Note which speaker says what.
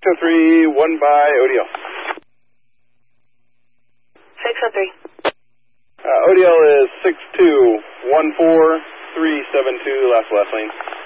Speaker 1: 603, 1 by ODL.
Speaker 2: 603.
Speaker 1: ODL is 6214372, last lane.